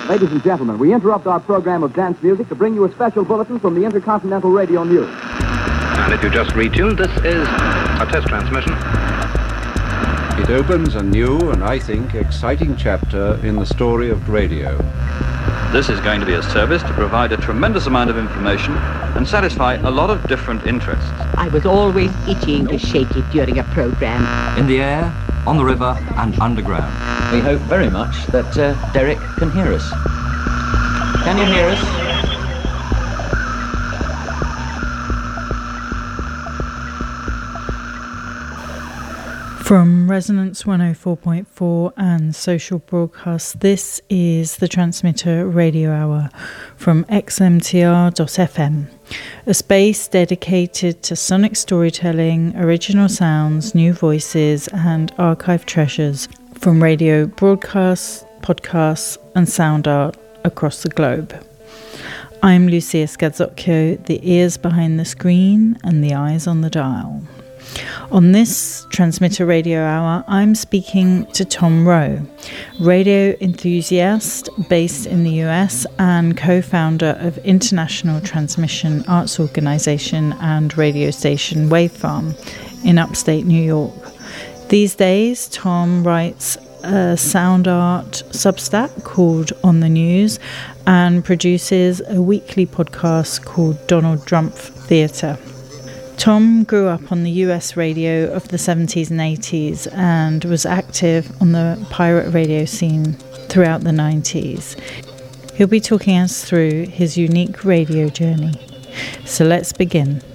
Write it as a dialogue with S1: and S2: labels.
S1: Ladies and gentlemen, we interrupt our program of dance music to bring you a special bulletin from the Intercontinental Radio News.
S2: And if you just retuned, this is a test transmission.
S3: It opens a new and, I think, exciting chapter in the story of radio.
S4: This is going to be a service to provide a tremendous amount of information and satisfy a lot of different interests.
S5: I was always itching to shake it during a program.
S6: In the air, on the river, and underground.
S7: We hope very much that Derek can hear us. Can you hear us?
S8: From Resonance 104.4 and Social Broadcast, this is the Transmitter Radio Hour from xmtr.fm, a space dedicated to sonic storytelling, original sounds, new voices, and archive treasures from radio broadcasts, podcasts, and sound art across the globe. I'm Lucia Scazzocchio, the ears behind the screen and the eyes on the dial. On this Transmitter Radio Hour, I'm speaking to Tom Rowe, radio enthusiast based in the US and co-founder of international transmission arts organisation and radio station Wavefarm in upstate New York. These days, Tom writes a sound art Substack called On the News and produces a weekly podcast called Donald Trump Theatre. Tom grew up on the US radio of the 70s and 80s and was active on the pirate radio scene throughout the 90s. He'll be talking us through his unique radio journey. So let's begin.